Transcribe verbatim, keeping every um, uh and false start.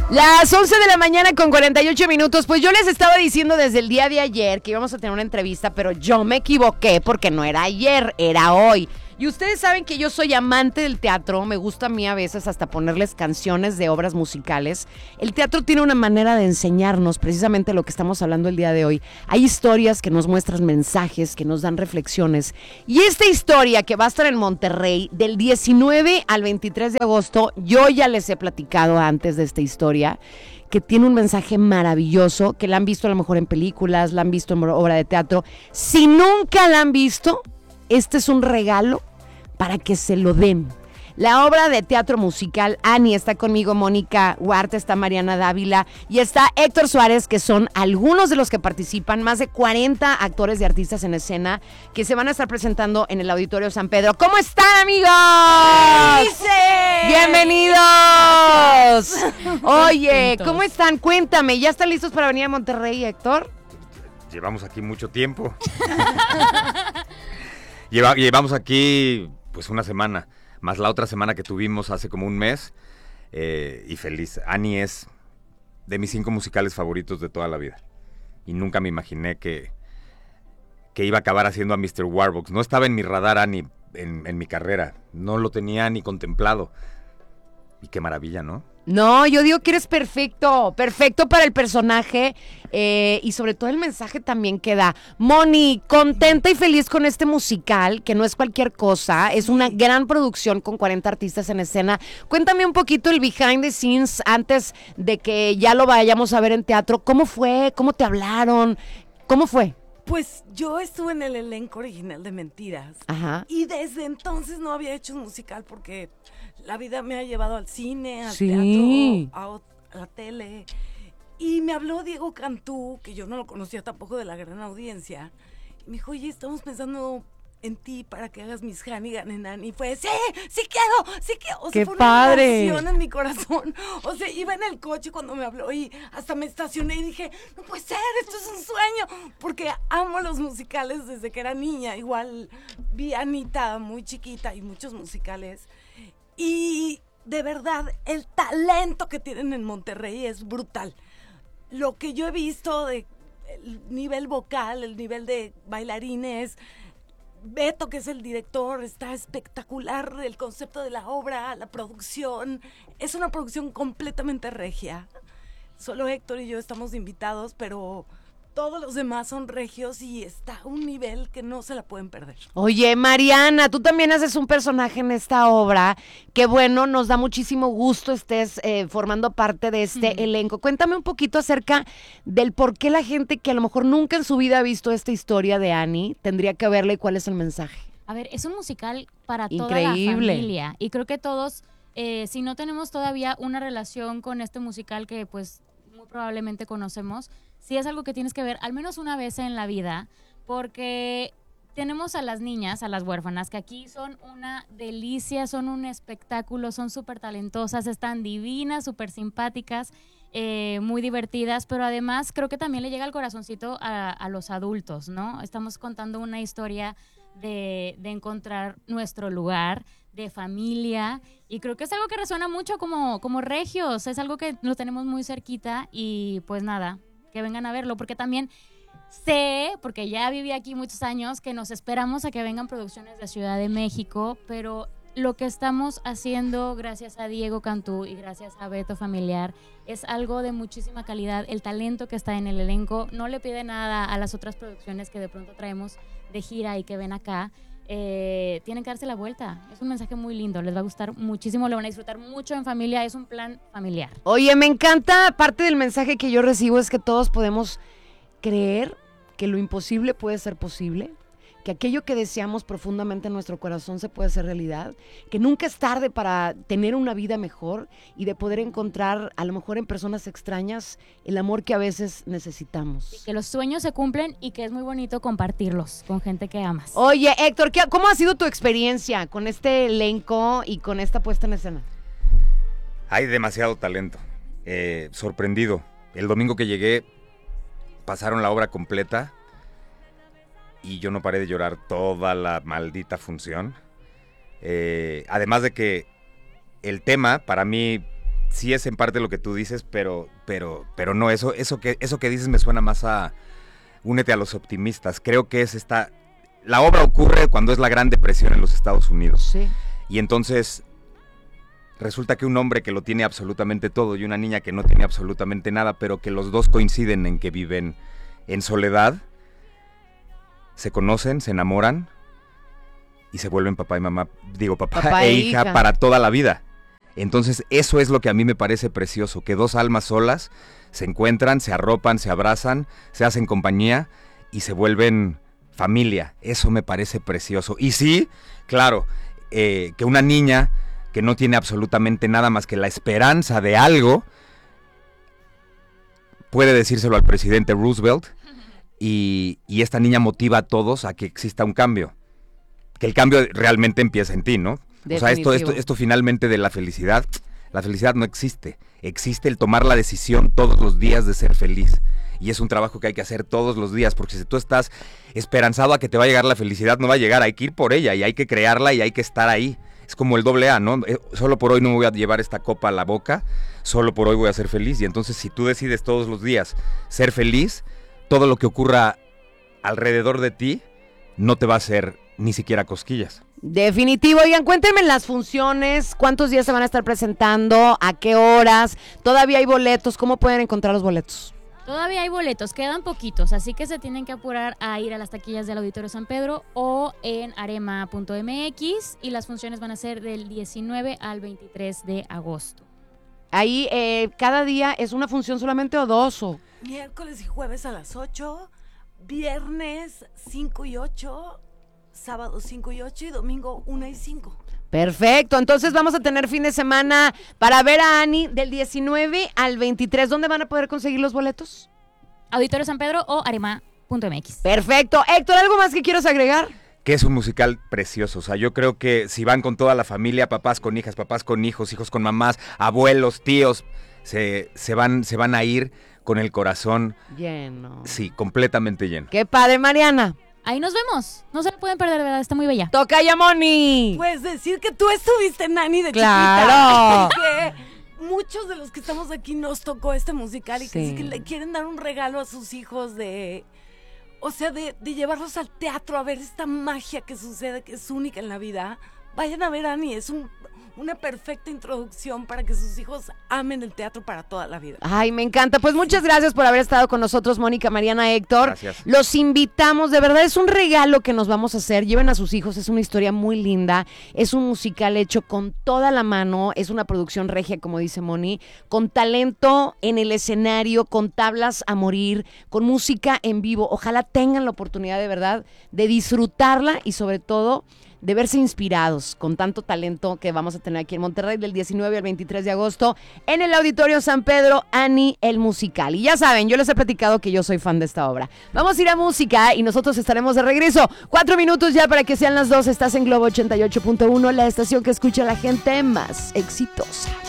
Las once de la mañana con cuarenta y ocho minutos. Pues yo les estaba diciendo desde el día de ayer que íbamos a tener una entrevista, pero yo me equivoqué porque no era ayer, era hoy. Y ustedes saben que yo soy amante del teatro, me gusta a mí a veces hasta ponerles canciones de obras musicales. El teatro tiene una manera de enseñarnos precisamente lo que estamos hablando el día de hoy. Hay historias que nos muestran mensajes, que nos dan reflexiones. Y esta historia que va a estar en Monterrey del diecinueve al veintitrés de agosto, yo ya les he platicado antes de esta historia, que tiene un mensaje maravilloso, que la han visto a lo mejor en películas, la han visto en obra de teatro. Si nunca la han visto, este es un regalo para que se lo den. La obra de teatro musical Annie, está conmigo Mónica Huarte, está Mariana Dávila y está Héctor Suárez, que son algunos de los que participan, más de cuarenta actores y artistas en escena que se van a estar presentando en el Auditorio San Pedro. ¿Cómo están, amigos? ¡Bienvenidos! Oye, ¿cómo están? Cuéntame, ¿ya están listos para venir a Monterrey, Héctor? Llevamos aquí mucho tiempo. Lleva, llevamos aquí pues una semana, más la otra semana que tuvimos hace como un mes, eh, y feliz. Annie es de mis cinco musicales favoritos de toda la vida. Y nunca me imaginé que, que iba a acabar haciendo a mister Warbucks. No estaba en mi radar Annie en, en mi carrera, no lo tenía ni contemplado. Y qué maravilla, ¿no? No, yo digo que eres perfecto, perfecto para el personaje eh, y sobre todo el mensaje también que da. Moni, contenta y feliz con este musical, que no es cualquier cosa, es una gran producción con cuarenta artistas en escena. Cuéntame un poquito el behind the scenes antes de que ya lo vayamos a ver en teatro. ¿Cómo fue? ¿Cómo te hablaron? ¿Cómo fue? Pues yo estuve en el elenco original de Mentiras. Ajá. Y desde entonces no había hecho un musical porque la vida me ha llevado al cine, al sí. teatro, a, a la tele. Y me habló Diego Cantú, que yo no lo conocía tampoco de la gran audiencia. Y me dijo, oye, estamos pensando en ti para que hagas Miss Hannigan en Annie. Y fue, sí, sí quiero, sí quiero. O sea, ¡qué fue padre! Una emoción en mi corazón. O sea, iba en el coche cuando me habló y hasta me estacioné y dije, no puede ser, esto es un sueño. Porque amo los musicales desde que era niña. Igual vi a Anita muy chiquita y muchos musicales. Y de verdad, el talento que tienen en Monterrey es brutal. Lo que yo he visto de el nivel vocal, el nivel de bailarines, Beto, que es el director, está espectacular, el concepto de la obra, la producción, es una producción completamente regia. Solo Héctor y yo estamos invitados, pero todos los demás son regios y está a un nivel que no se la pueden perder. Oye, Mariana, tú también haces un personaje en esta obra. Qué bueno, nos da muchísimo gusto estés eh, formando parte de este mm. elenco. Cuéntame un poquito acerca del por qué la gente que a lo mejor nunca en su vida ha visto esta historia de Annie tendría que verla y cuál es el mensaje. A ver, es un musical para Increíble. Toda la familia y creo que todos, eh, si no tenemos todavía una relación con este musical que pues muy probablemente conocemos, sí es algo que tienes que ver al menos una vez en la vida, porque tenemos a las niñas, a las huérfanas, que aquí son una delicia, son un espectáculo, son súper talentosas, están divinas, súper simpáticas, eh, muy divertidas, pero además creo que también le llega al corazoncito a, a los adultos, ¿no? Estamos contando una historia de, de encontrar nuestro lugar, de familia, y creo que es algo que resuena mucho como, como regios, es algo que lo tenemos muy cerquita y pues nada, que vengan a verlo, porque también sé, porque ya viví aquí muchos años, que nos esperamos a que vengan producciones de Ciudad de México, pero lo que estamos haciendo gracias a Diego Cantú y gracias a Beto Familiar es algo de muchísima calidad. El talento que está en el elenco no le pide nada a las otras producciones que de pronto traemos de gira y que ven acá. Eh, tienen que darse la vuelta. Es un mensaje muy lindo, les va a gustar muchísimo, lo van a disfrutar mucho en familia, es un plan familiar. Oye, me encanta, parte del mensaje que yo recibo es que todos podemos creer que lo imposible puede ser posible, que aquello que deseamos profundamente en nuestro corazón se puede hacer realidad, que nunca es tarde para tener una vida mejor y de poder encontrar, a lo mejor en personas extrañas, el amor que a veces necesitamos. Y que los sueños se cumplen y que es muy bonito compartirlos con gente que amas. Oye, Héctor, ¿qué, ¿cómo ha sido tu experiencia con este elenco y con esta puesta en escena? Hay demasiado talento, eh, sorprendido. El domingo que llegué pasaron la obra completa y yo no paré de llorar toda la maldita función. Eh, además de que el tema, para mí, sí es en parte lo que tú dices, pero, pero, pero no, eso, eso que, eso que dices me suena más a únete a los optimistas. Creo que es esta, la obra ocurre cuando es la Gran Depresión en los Estados Unidos. Sí. Y entonces resulta que un hombre que lo tiene absolutamente todo y una niña que no tiene absolutamente nada, pero que los dos coinciden en que viven en soledad, se conocen, se enamoran y se vuelven papá y mamá, digo papá, Papá e e hija, hija. para toda la vida. Entonces eso es lo que a mí me parece precioso, que dos almas solas se encuentran, se arropan, se abrazan, se hacen compañía y se vuelven familia. Eso me parece precioso. Y sí, claro, eh, que una niña que no tiene absolutamente nada más que la esperanza de algo, puede decírselo al presidente Roosevelt, y, y esta niña motiva a todos a que exista un cambio. Que el cambio realmente empieza en ti, ¿no? O sea, esto, esto, esto finalmente de la felicidad, la felicidad no existe. Existe el tomar la decisión todos los días de ser feliz. Y es un trabajo que hay que hacer todos los días, porque si tú estás esperanzado a que te va a llegar la felicidad, no va a llegar, hay que ir por ella y hay que crearla y hay que estar ahí. Es como el doble A, ¿no? Eh, solo por hoy no me voy a llevar esta copa a la boca, solo por hoy voy a ser feliz. Y entonces si tú decides todos los días ser feliz, todo lo que ocurra alrededor de ti no te va a hacer ni siquiera cosquillas. Definitivo. Oigan, cuéntenme las funciones, cuántos días se van a estar presentando, a qué horas, todavía hay boletos, ¿cómo pueden encontrar los boletos? Todavía hay boletos, quedan poquitos, así que se tienen que apurar a ir a las taquillas del Auditorio San Pedro o en arema punto eme equis, y las funciones van a ser del diecinueve al veintitrés de agosto. Ahí, eh, ¿cada día es una función solamente o dos? O... Miércoles y jueves a las ocho, viernes cinco y ocho, sábado cinco y ocho y domingo una y cinco. Perfecto, entonces vamos a tener fin de semana para ver a Ani del diecinueve al veintitrés. ¿Dónde van a poder conseguir los boletos? Auditorio San Pedro o arema punto eme equis. Perfecto. Héctor, ¿algo más que quieras agregar? Que es un musical precioso. O sea, yo creo que si van con toda la familia, papás con hijas, papás con hijos, hijos con mamás, abuelos, tíos, se, se, van, se van a ir con el corazón, lleno. Sí, completamente lleno. Qué padre, Mariana. Ahí nos vemos. No se la pueden perder, de verdad, está muy bella. Toca ya, Moni. Pues decir que tú estuviste Nani de Claro. chiquita. Que muchos de los que estamos aquí nos tocó este musical y que Sí. sí que le quieren dar un regalo a sus hijos de... O sea, de, de llevarlos al teatro a ver esta magia que sucede, que es única en la vida. Vayan a ver a Ani, es un, una perfecta introducción para que sus hijos amen el teatro para toda la vida. Ay, me encanta. Pues muchas gracias por haber estado con nosotros, Mónica, Mariana, Héctor. Gracias. Los invitamos, de verdad es un regalo que nos vamos a hacer. Lleven a sus hijos, es una historia muy linda. Es un musical hecho con toda la mano, es una producción regia, como dice Moni, con talento en el escenario, con tablas a morir, con música en vivo. Ojalá tengan la oportunidad de verdad de disfrutarla y sobre todo de verse inspirados con tanto talento que vamos a tener aquí en Monterrey del diecinueve al veintitrés de agosto en el Auditorio San Pedro, Ani el musical. Y ya saben, yo les he platicado que yo soy fan de esta obra. Vamos a ir a música y nosotros estaremos de regreso. Cuatro minutos ya para que sean las dos. Estás en Globo ochenta y ocho punto uno, la estación que escucha a la gente más exitosa.